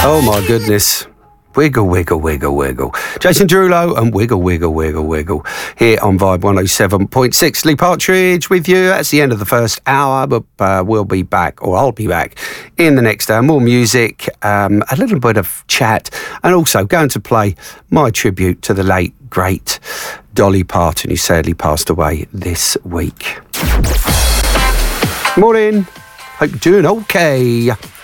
Oh my goodness. Wiggle, wiggle, wiggle, wiggle. Jason Derulo and Wiggle, Wiggle, Wiggle, Wiggle here on Vibe 107.6. Lee Partridge with you. That's the end of the first hour, but we'll be back, or I'll be back in the next hour. More music, a little bit of chat, and also going to play my tribute to the late, great Dolly Parton, who sadly passed away this week. Morning. Hope you're doing okay.